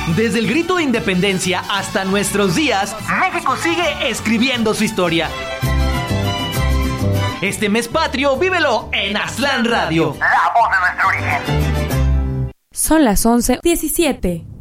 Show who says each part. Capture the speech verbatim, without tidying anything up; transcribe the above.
Speaker 1: Desde el grito de independencia hasta nuestros días, México sigue escribiendo su historia. Este mes patrio, vívelo en Aztlán Radio, la voz de nuestro origen.
Speaker 2: Son las once diecisiete.